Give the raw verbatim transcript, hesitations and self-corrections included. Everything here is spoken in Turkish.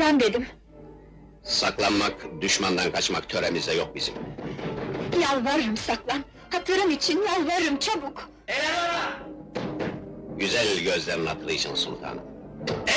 saklan dedim! Saklanmak, düşmandan kaçmak töremizde yok bizim. Yalvarırım saklan! Hatırım için yalvarırım, çabuk! Güzel gözlerin hatırı için sultanım.